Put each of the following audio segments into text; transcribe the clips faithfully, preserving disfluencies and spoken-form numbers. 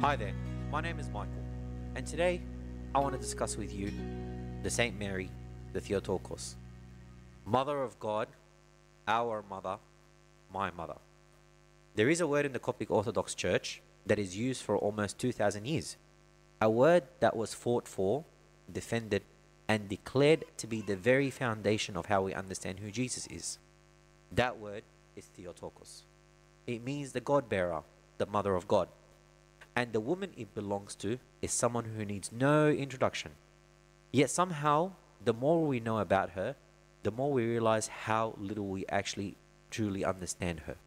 Hi there, my name is Michael, and today I want to discuss with you the Saint Mary, the Theotokos, Mother of God, our mother, my mother. There is a word in the Coptic Orthodox Church that is used for almost two thousand years, a word that was fought for, defended, and declared to be the very foundation of how we understand who Jesus is. That word is Theotokos. It means the God-bearer, the Mother of God. And the woman it belongs to is someone who needs no introduction. Yet somehow, the more we know about her, the more we realize how little we actually truly understand her.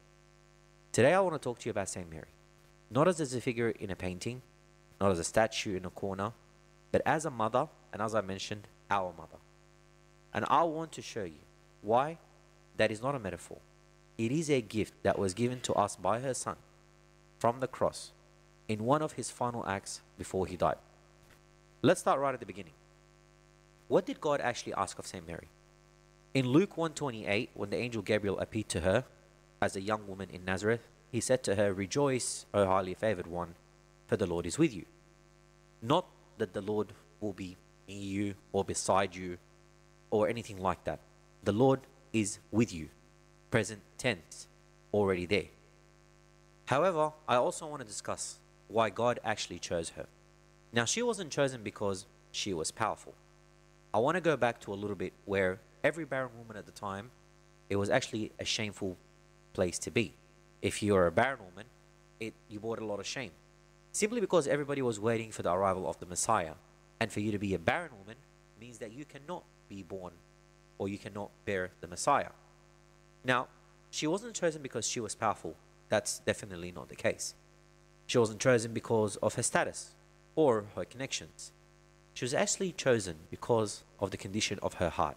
Today I want to talk to you about Saint Mary, not as a figure in a painting, not as a statue in a corner, but as a mother, and as I mentioned, our mother. And I want to show you why that is not a metaphor. It is a gift that was given to us by her Son from the cross in one of his final acts before he died. Let's start right at the beginning. What did God actually ask of Saint Mary? In Luke one twenty-eight, when the angel Gabriel appeared to her as a young woman in Nazareth, he said to her, "Rejoice, O highly favored one, for the Lord is with you." Not that the Lord will be near you or beside you or anything like that. The Lord is with you. Present tense, already there. However, I also want to discuss why God actually chose her. Now, she wasn't chosen because she was powerful. I want to go back to a little bit where every barren woman at the time, it was actually a shameful place to be. If you were a barren woman, it you brought a lot of shame. Simply because everybody was waiting for the arrival of the Messiah. And for you to be a barren woman means that you cannot be born or you cannot bear the Messiah. Now, she wasn't chosen because she was powerful. That's definitely not the case. She wasn't chosen because of her status or her connections. She was actually chosen because of the condition of her heart.